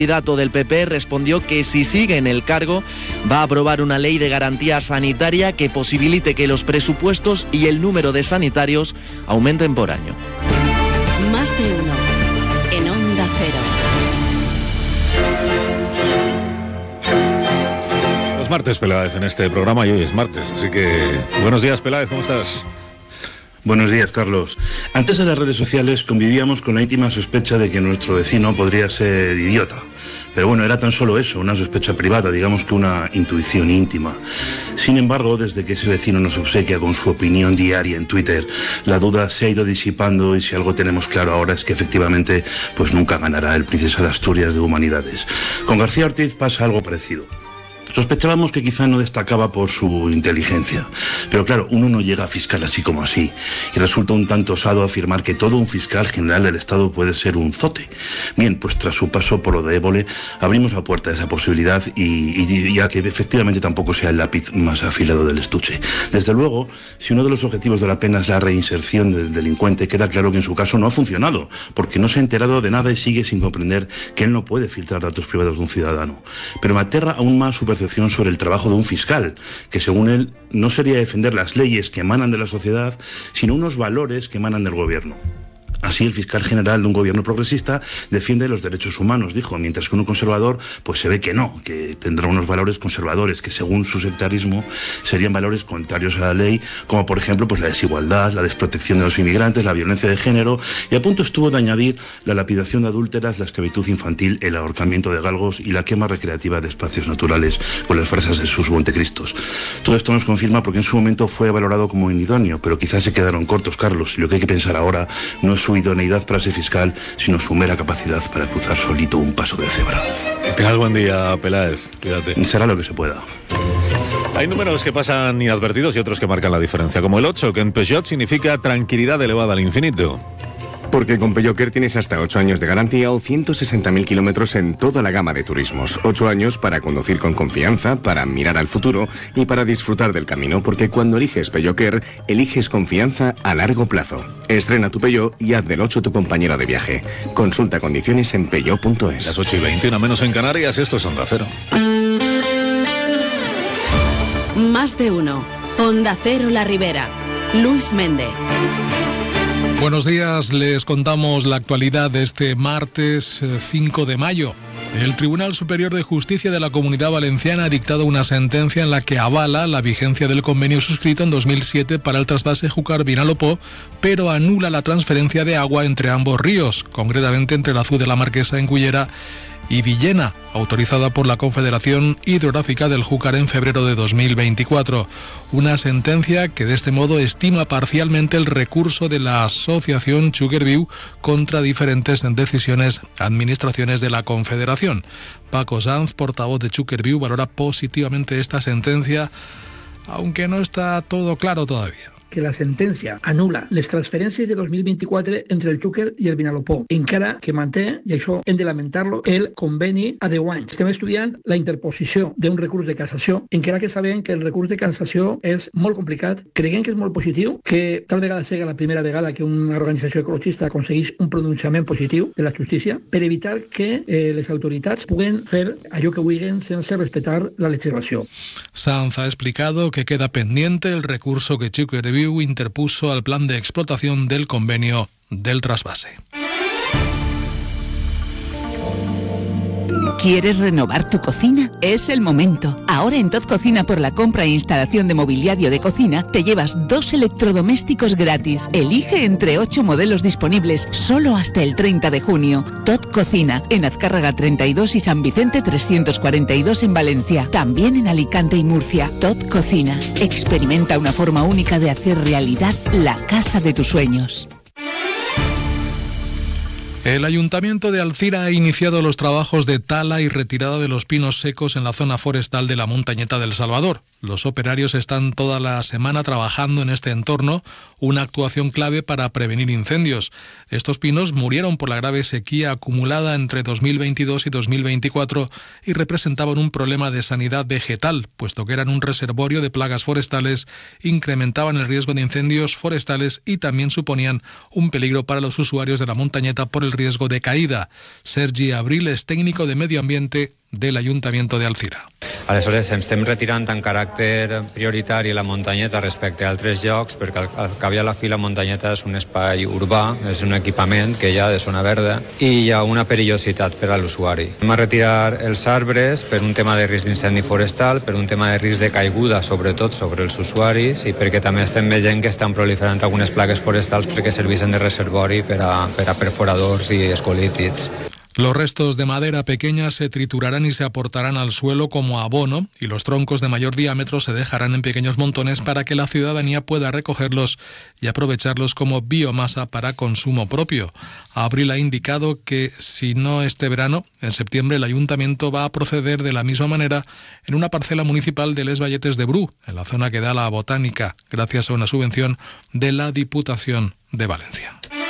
candidato del PP respondió que si sigue en el cargo va a aprobar una ley de garantía sanitaria que posibilite que los presupuestos y el número de sanitarios aumenten por año. Más de uno en Onda Cero. Los martes, Peláez, en este programa, y hoy es martes, así que buenos días, Peláez, ¿cómo estás? Buenos días, Carlos. Antes de las redes sociales convivíamos con la íntima sospecha de que nuestro vecino podría ser idiota. Pero bueno, era tan solo eso, una sospecha privada, digamos que una intuición íntima. Sin embargo, desde que ese vecino nos obsequia con su opinión diaria en Twitter, la duda se ha ido disipando y si algo tenemos claro ahora es que efectivamente pues nunca ganará el Princesa de Asturias de Humanidades. Con García Ortiz pasa algo parecido. Sospechábamos que quizá no destacaba por su inteligencia, pero claro, uno no llega a fiscal así como así, y resulta un tanto osado afirmar que todo un fiscal general del Estado puede ser un zote. Bien, pues tras su paso por lo de Évole, abrimos la puerta a esa posibilidad y a que efectivamente tampoco sea el lápiz más afilado del estuche. Desde luego, si uno de los objetivos de la pena es la reinserción del delincuente, queda claro que en su caso no ha funcionado, porque no se ha enterado de nada y sigue sin comprender que él no puede filtrar datos privados de un ciudadano. Pero me aterra aún más su percepción sobre el trabajo de un fiscal, que según él no sería defender las leyes que emanan de la sociedad, sino unos valores que emanan del gobierno. Así, el fiscal general de un gobierno progresista defiende los derechos humanos, dijo, mientras que uno conservador pues se ve que no, que tendrá unos valores conservadores que según su sectarismo serían valores contrarios a la ley, como por ejemplo pues la desigualdad, la desprotección de los inmigrantes, la violencia de género, y a punto estuvo de añadir la lapidación de adúlteras, la esclavitud infantil, el ahorcamiento de galgos y la quema recreativa de espacios naturales con las fresas de sus Montecristos. Todo esto nos confirma porque en su momento fue valorado como inidóneo, pero quizás se quedaron cortos, Carlos, y lo que hay que pensar ahora no es su idoneidad para ser fiscal, sino su mera capacidad para cruzar solito un paso de cebra. Que tengas buen día, Peláez. Cuídate. Será lo que se pueda. Hay números que pasan inadvertidos y otros que marcan la diferencia, como el 8, que en Peugeot significa tranquilidad elevada al infinito. Porque con Peugeot tienes hasta 8 años de garantía o 160.000 kilómetros en toda la gama de turismos. 8 años para conducir con confianza, para mirar al futuro y para disfrutar del camino, porque cuando eliges Peugeot, eliges confianza a largo plazo. Estrena tu Peugeot y haz del 8 tu compañero de viaje. Consulta condiciones en peugeot.es. Las 8:20, una menos en Canarias, esto es Onda Cero. Más de uno. Onda Cero La Ribera. Luis Méndez. Buenos días, les contamos la actualidad de este martes 5 de mayo. El Tribunal Superior de Justicia de la Comunidad Valenciana ha dictado una sentencia en la que avala la vigencia del convenio suscrito en 2007 para el trasvase Júcar-Vinalopó, pero anula la transferencia de agua entre ambos ríos, concretamente entre el Azú de la Marquesa en Cullera y Villena, autorizada por la Confederación Hidrográfica del Júcar en febrero de 2024. Una sentencia que de este modo estima parcialmente el recurso de la asociación Sugarview contra diferentes decisiones administraciones de la Confederación. Paco Sanz, portavoz de Sugarview, valora positivamente esta sentencia, aunque no está todo claro todavía. Que la sentència anula les transferències de 2024 entre el Xúquer i el Vinalopó, encara que manté, i això hem de lamentar-lo, el conveni a 10 anys. Estem estudiant la interposició d'un recurs de cassació, encara que sabem que el recurs de cassació és molt complicat. Creiem que és molt positiu, que tal vegada sigui la primera vegada que una organització ecologista aconsegueix un pronunciament positiu de la justícia per evitar que les autoritats puguen fer allò que vulguin sense respetar la legislació. Sanz ha explicado que queda pendiente el recurso que Sugarview interpuso al plan de explotación del convenio del trasvase. ¿Quieres renovar tu cocina? Es el momento. Ahora en Tot Cocina, por la compra e instalación de mobiliario de cocina, te llevas 2 electrodomésticos gratis. Elige entre 8 modelos disponibles solo hasta el 30 de junio. Tot Cocina, en Azcárraga 32 y San Vicente 342 en Valencia. También en Alicante y Murcia. Tot Cocina. Experimenta una forma única de hacer realidad la casa de tus sueños. El Ayuntamiento de Alcira ha iniciado los trabajos de tala y retirada de los pinos secos en la zona forestal de la Montañeta del Salvador. Los operarios están toda la semana trabajando en este entorno, una actuación clave para prevenir incendios. Estos pinos murieron por la grave sequía acumulada entre 2022 y 2024 y representaban un problema de sanidad vegetal, puesto que eran un reservorio de plagas forestales, incrementaban el riesgo de incendios forestales y también suponían un peligro para los usuarios de la montañeta por el riesgo de caída. Sergi Abril es técnico de medio ambiente del Ayuntamiento de Alzira. Aleshores ens estem retirant en caràcter prioritari la muntanyeta respecte a altres llocs, perquè al cap i a la fi la muntanyeta és un espai urbà, és un equipament que hi ha de zona verda i hi ha una perillositat per a l'usuari. Hem de retirar els arbres per un tema de risc d'incendi forestal, per un tema de risc de caiguda, sobretot sobre els usuaris, i perquè també estem veient que estan proliferant algunes plagues forestals perquè serveixen de reservori per a perforadors i escolítids. Los restos de madera pequeña se triturarán y se aportarán al suelo como abono y los troncos de mayor diámetro se dejarán en pequeños montones para que la ciudadanía pueda recogerlos y aprovecharlos como biomasa para consumo propio. Abril ha indicado que si no este verano, en septiembre el Ayuntamiento va a proceder de la misma manera en una parcela municipal de Les Valletes de Bru, en la zona que da la Botánica, gracias a una subvención de la Diputación de Valencia.